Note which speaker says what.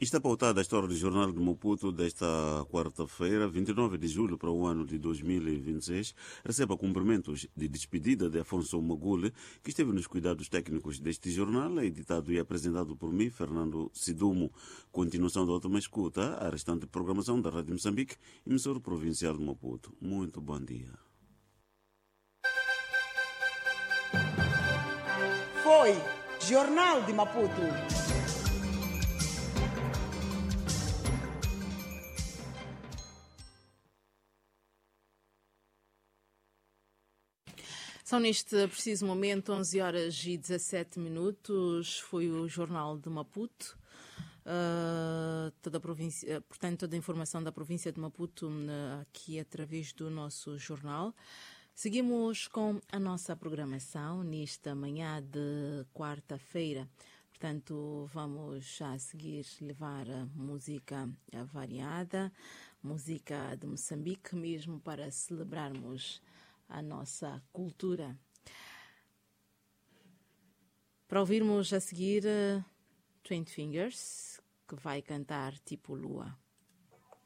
Speaker 1: Está pautada a história do Jornal de Maputo desta quarta-feira, 29 de julho para o ano de 2026. Receba cumprimentos de despedida de Afonso Magule, que esteve nos cuidados técnicos deste jornal, editado e apresentado por mim, Fernando Sidumo. Continuação da última escuta, a restante programação da Rádio Moçambique, emissora provincial de Maputo. Muito bom dia.
Speaker 2: Foi Jornal de Maputo.
Speaker 3: São neste preciso momento 11 horas e 17 minutos. Foi o Jornal de Maputo. Toda a província, portanto, toda a informação da província de Maputo aqui através do nosso jornal. Seguimos com a nossa programação nesta manhã de quarta-feira. Portanto, vamos já a seguir levar a música variada, música de Moçambique, mesmo para celebrarmos a nossa cultura. Para ouvirmos a seguir 20 Fingers, que vai cantar Tipo Lua.